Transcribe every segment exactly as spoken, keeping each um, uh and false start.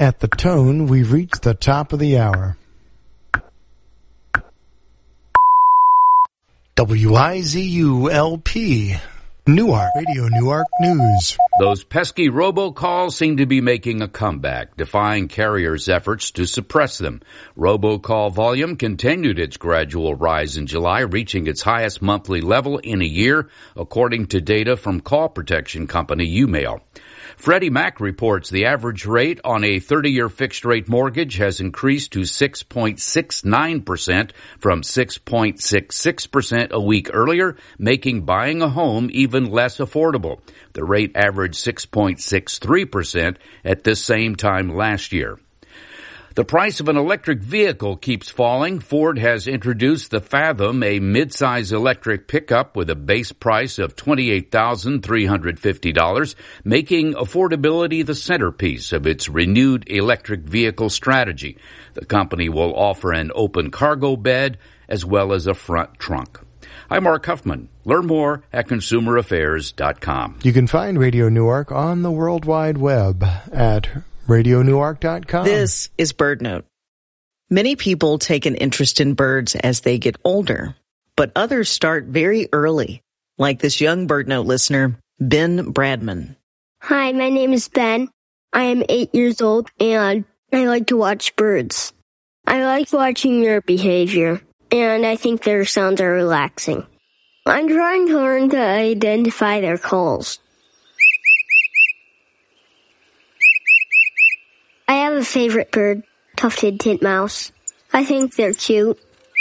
At the tone, we've reached the top of the hour. W I Z U L P, Newark, Radio Newark News. Those pesky robocalls seem to be making a comeback, defying carriers' efforts to suppress them. Robocall volume continued its gradual rise in July, reaching its highest monthly level in a year, according to data from call protection company UMail. Freddie Mac reports the average rate on a thirty-year fixed-rate mortgage has increased to six point six nine percent from six point six six percent a week earlier, making buying a home even less affordable. The rate averaged six point six three percent at this same time last year. The price of an electric vehicle keeps falling. Ford has introduced the Fathom, a midsize electric pickup with a base price of twenty-eight thousand three hundred fifty dollars, making affordability the centerpiece of its renewed electric vehicle strategy. The company will offer an open cargo bed as well as a front trunk. I'm Mark Huffman. Learn more at consumer affairs dot com. You can find Radio Newark on the World Wide Web at radio newark dot com. This is BirdNote. Many people take an interest in birds as they get older, but others start very early, like this young BirdNote listener, Ben Bradman. Hi, my name is Ben. I am eight years old, and I like to watch birds. I like watching their behavior, and I think their sounds are relaxing. I'm trying to learn to identify their calls. I have a favorite bird, tufted titmouse. I think they're cute.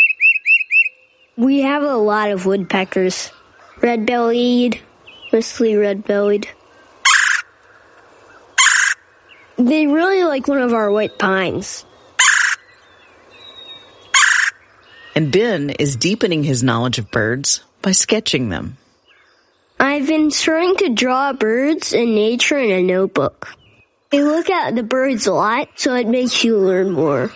We have a lot of woodpeckers. Red-bellied, mostly red-bellied. They really like one of our white pines. And Ben is deepening his knowledge of birds by sketching them. I've been trying to draw birds and nature in a notebook. I look at the birds a lot, so it makes you learn more.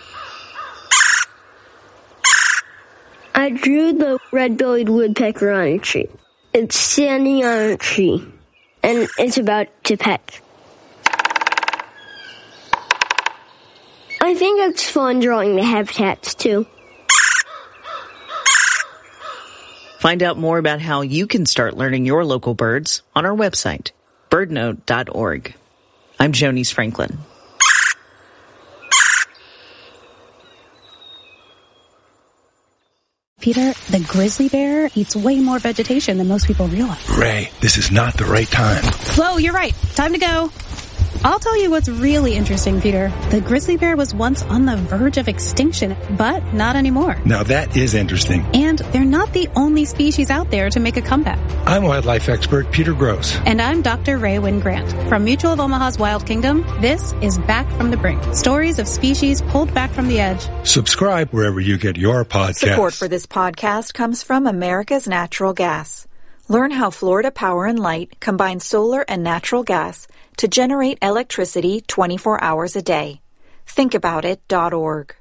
I drew the red-bellied woodpecker on a tree. It's standing on a tree, and it's about to peck. I think it's fun drawing the habitats, too. Find out more about how you can start learning your local birds on our website, bird note dot org. I'm Jonice Franklin. Peter, the grizzly bear eats way more vegetation than most people realize. Ray, this is not the right time. Whoa, you're right. Time to go. I'll tell you what's really interesting, Peter. The grizzly bear was once on the verge of extinction, but not anymore. Now that is interesting. And they're not the only species out there to make a comeback. I'm wildlife expert Peter Gross. And I'm Doctor Ray Wynn Grant. From Mutual of Omaha's Wild Kingdom, this is Back from the Brink. Stories of species pulled back from the edge. Subscribe wherever you get your podcasts. Support for this podcast comes from America's Natural Gas. Learn how Florida Power and Light combines solar and natural gas to generate electricity twenty-four hours a day. think about it dot org.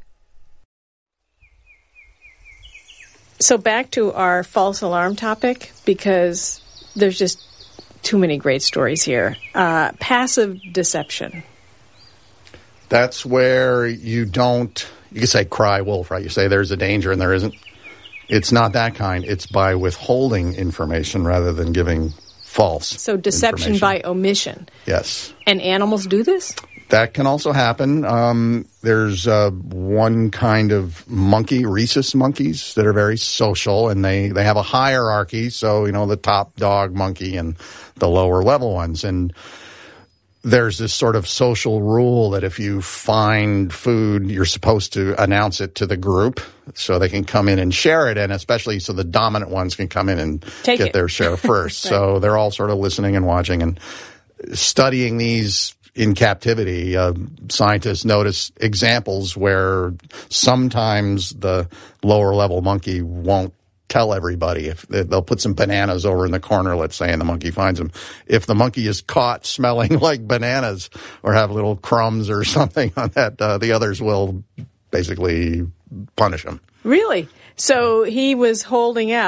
So back to our false alarm topic, because there's just too many great stories here. Uh, passive deception. That's where you don't, you can say cry wolf, right? You say there's a danger and there isn't. It's not that kind. It's by withholding information rather than giving false. So deception by omission. Yes. And animals do this? That can also happen. Um, there's uh, one kind of monkey, rhesus monkeys, that are very social, and they, they have a hierarchy. So, you know, the top dog monkey and the lower level ones. And there's this sort of social rule that if you find food, you're supposed to announce it to the group so they can come in and share it, and especially so the dominant ones can come in and Take get it. their share first. Right. So they're all sort of listening and watching and studying these in captivity. Uh, scientists notice examples where sometimes the lower level monkey won't tell everybody. If they'll put some bananas over in the corner, let's say, and the monkey finds them. If the monkey is caught smelling like bananas or have little crumbs or something on that, uh, the others will basically punish him. Really? So he was holding out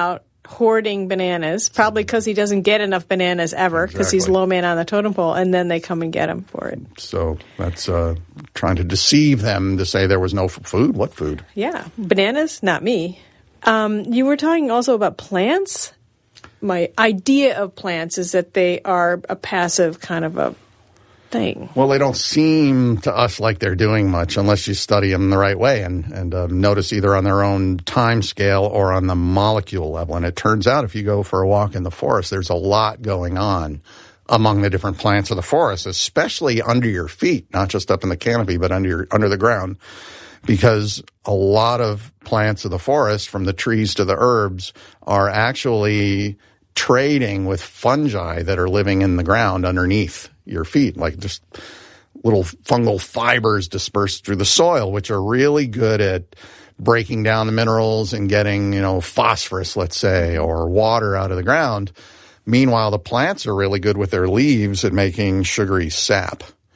hoarding bananas, probably because he doesn't get enough bananas ever, because Exactly. he's low man on the totem pole, and then they come and get him for it. So that's uh, trying to deceive them to say there was no f- food. What food? Yeah. Bananas? Not me. Um, you were talking also about plants. My idea of plants is that they are a passive kind of a thing. Well, they don't seem to us like they're doing much unless you study them the right way and, and um, notice either on their own time scale or on the molecule level. And it turns out if you go for a walk in the forest, there's a lot going on among the different plants of the forest, especially under your feet, not just up in the canopy, but under your, under the ground. Because a lot of plants of the forest, from the trees to the herbs, are actually trading with fungi that are living in the ground underneath your feet, like just little fungal fibers dispersed through the soil, which are really good at breaking down the minerals and getting, you know, phosphorus, let's say, or water out of the ground. Meanwhile, the plants are really good with their leaves at making sugary sap.